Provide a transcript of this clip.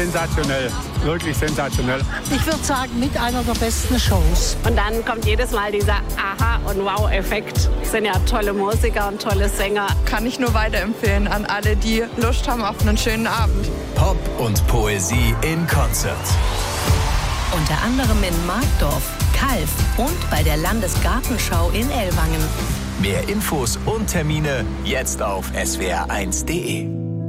sensationell, wirklich sensationell. Ich würde sagen, mit einer der besten Shows. Und dann kommt jedes Mal dieser Aha- und Wow-Effekt. Es sind ja tolle Musiker und tolle Sänger. Kann ich nur weiterempfehlen an alle, die Lust haben auf einen schönen Abend. Pop und Poesie in Konzert. Unter anderem in Markdorf, Calw und bei der Landesgartenschau in Ellwangen. Mehr Infos und Termine jetzt auf swr1.de.